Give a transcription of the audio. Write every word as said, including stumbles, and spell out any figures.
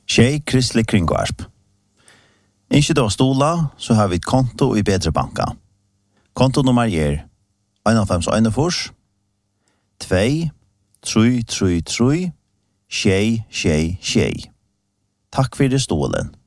Tjej Kristelig Kringvarp. Ikke da stola, så har vi et konto i Bedre Banka. Kontonummer er fem en en fors, två, tre, tre, tre, tjej, tjej, tjej. Takk for det stolen.